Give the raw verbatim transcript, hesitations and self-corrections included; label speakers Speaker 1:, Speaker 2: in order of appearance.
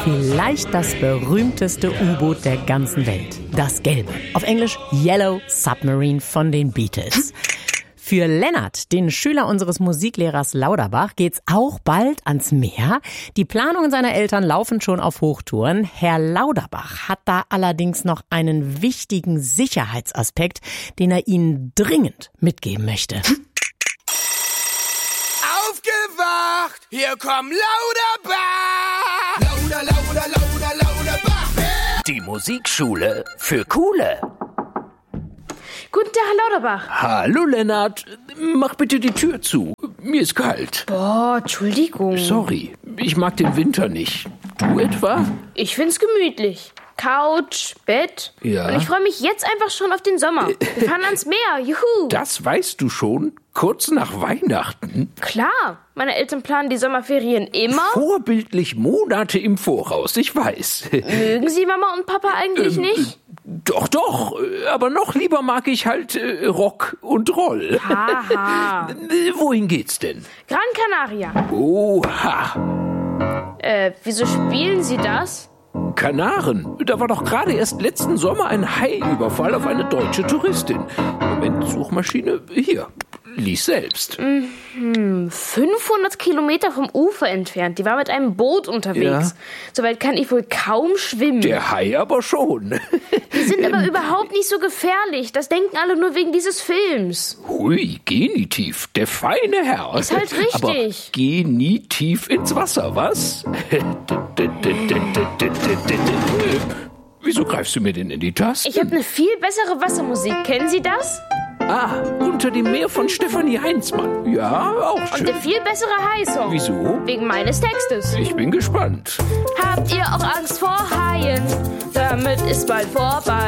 Speaker 1: vielleicht das berühmteste U-Boot der ganzen Welt. Das Gelbe. Auf Englisch Yellow Submarine von den Beatles. Für Lennart, den Schüler unseres Musiklehrers Lauterbach, geht's auch bald ans Meer. Die Planungen seiner Eltern laufen schon auf Hochtouren. Herr Lauterbach hat da allerdings noch einen wichtigen Sicherheitsaspekt, den er Ihnen dringend mitgeben möchte.
Speaker 2: Aufgewacht! Hier kommt Lauterbach! Lauter, lauter, lauter, Lauterbach!
Speaker 3: Die Musikschule für Coole.
Speaker 4: Guten Tag, Herr Lauterbach.
Speaker 3: Hallo, Lennart. Mach bitte die Tür zu. Mir ist kalt.
Speaker 4: Boah, Entschuldigung.
Speaker 3: Sorry, ich mag den Winter nicht. Du etwa?
Speaker 4: Ich find's gemütlich. Couch, Bett.
Speaker 3: Ja.
Speaker 4: Und ich freue mich jetzt einfach schon auf den Sommer. Wir fahren ans Meer, juhu.
Speaker 3: Das weißt du schon? Kurz nach Weihnachten?
Speaker 4: Klar, meine Eltern planen die Sommerferien immer.
Speaker 3: Vorbildlich Monate im Voraus, ich weiß.
Speaker 4: Mögen Sie Mama und Papa eigentlich
Speaker 3: ähm,
Speaker 4: nicht?
Speaker 3: Doch, doch. Aber noch lieber mag ich halt äh, Rock und Roll.
Speaker 4: Haha.
Speaker 3: Wohin geht's denn?
Speaker 4: Gran Canaria.
Speaker 3: Oha.
Speaker 4: Äh, wieso spielen Sie das?
Speaker 3: Kanaren. Da war doch gerade erst letzten Sommer ein Haiüberfall auf eine deutsche Touristin. Moment, Suchmaschine. Hier. Lies selbst.
Speaker 4: Mhm. fünfhundert Kilometer vom Ufer entfernt. Die war mit einem Boot unterwegs.
Speaker 3: Ja.
Speaker 4: Soweit kann ich wohl kaum schwimmen.
Speaker 3: Der Hai aber schon.
Speaker 4: Die sind aber überhaupt nicht so gefährlich. Das denken alle nur wegen dieses Films.
Speaker 3: Hui, Genitiv, der feine Herr.
Speaker 4: Ist halt richtig.
Speaker 3: Aber geh nie tief ins Wasser, was? Wieso greifst du mir denn in die Tasten?
Speaker 4: Ich habe eine viel bessere Wassermusik. Kennen Sie das?
Speaker 3: Ah, Unter dem Meer von Stefanie Heinzmann. Ja, auch schön.
Speaker 4: Und der viel bessere Hai-Song.
Speaker 3: Wieso?
Speaker 4: Wegen meines Textes.
Speaker 3: Ich bin gespannt.
Speaker 4: Habt ihr auch Angst vor Haien? Damit ist bald vorbei.